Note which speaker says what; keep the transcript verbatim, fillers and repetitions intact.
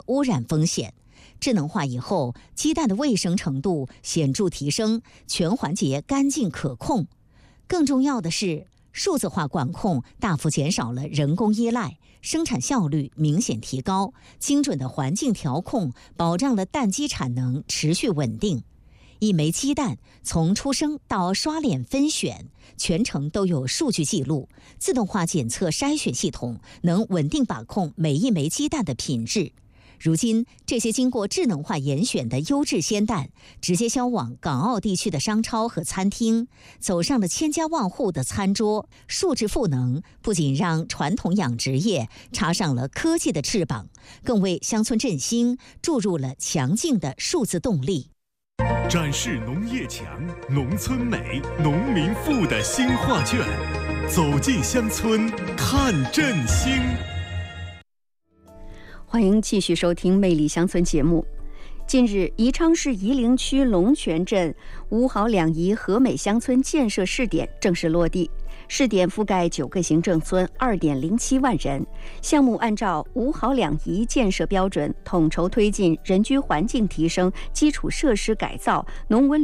Speaker 1: 污染风险。智能化以后，鸡蛋的卫生程度显著提升，全环节干净可控。更重要的是，数字化管控大幅减少了人工依赖，生产效率明显提高，精准的环境调控保障了蛋鸡产能持续稳定。一枚鸡蛋从出生到刷脸分选，全程都有数据记录，自动化检测筛选系统能稳定把控每一枚鸡蛋的品质。如今，这些经过智能化严选的优质鲜蛋，直接销往港澳地区的商超和餐厅，走上了千家万户的餐桌。数字赋能不仅让传统养殖业插上了科技的翅膀，更为乡村振兴注入了强劲的数字动力。
Speaker 2: 展示农业强、农村美、农民富的新画卷，走进乡村看振兴。
Speaker 3: 欢迎继续收听《魅力乡村》节目。近日，宜昌市夷陵区龙泉镇五好两宜和美乡村建设试点正式落地。试点覆盖九个行政村，二点零七万人。项目按照五好两宜建设标准，统筹推进人居环境提升、基础设施改造、农文